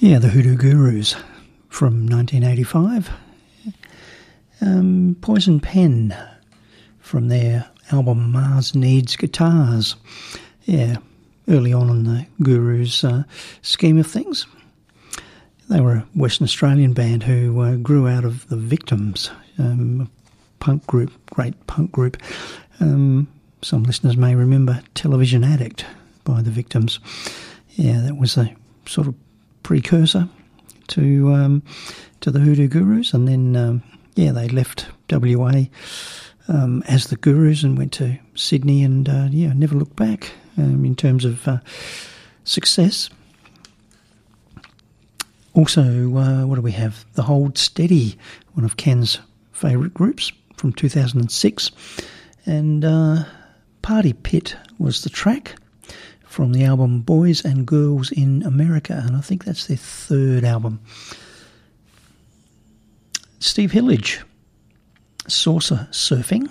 Yeah, the Hoodoo Gurus from 1985. Poison Pen from their album Mars Needs Guitars. Yeah, early on in the Gurus' scheme of things. They were a Western Australian band who grew out of the Victims, punk group, great punk group. Some listeners may remember Television Addict by the Victims. Yeah, that was a sort of precursor to the Hoodoo Gurus, and then they left WA as the Gurus and went to Sydney, and never looked back in terms of success. Also, what do we have? The Hold Steady, one of Ken's favourite groups from 2006, and Party Pit was the track from the album Boys and Girls in America, and I think that's their third album. Steve Hillage, Saucer Surfing,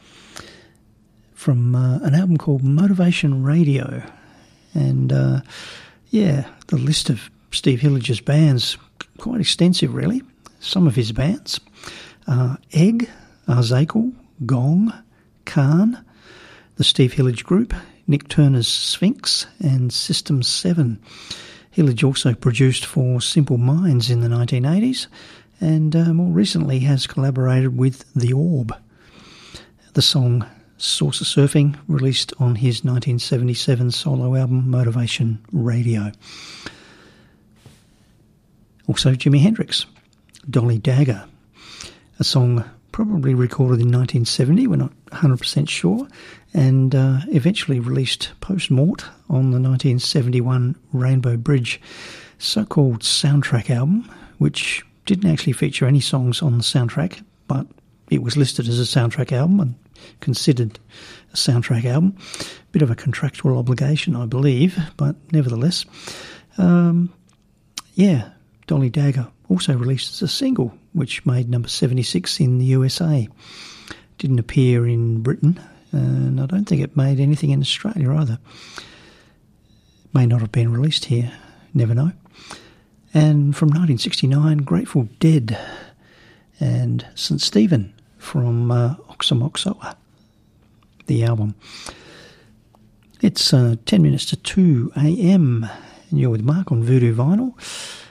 from an album called Motivation Radio. And the list of Steve Hillage's bands, quite extensive really. Some of his bands, Egg, Arzakel, Gong, Khan, the Steve Hillage Group, Nick Turner's Sphinx, and System 7. Hillage also produced for Simple Minds in the 1980s, and more recently has collaborated with The Orb. The song Saucer Surfing, released on his 1977 solo album Motivation Radio. Also Jimi Hendrix, Dolly Dagger, a song probably recorded in 1970, we're not 100% sure, and eventually released post-mort on the 1971 Rainbow Bridge so-called soundtrack album, which didn't actually feature any songs on the soundtrack, but it was listed as a soundtrack album and considered a soundtrack album. Bit of a contractual obligation, I believe, but nevertheless. Dolly Dagger also released as a single, which made number 76 in the USA. Didn't appear in Britain, and I don't think it made anything in Australia either. May not have been released here, never know. And from 1969, Grateful Dead and St. Stephen from Oxomoxoa, the album. It's 10 minutes to 2 a.m. and you're with Mark on Voodoo Vinyl.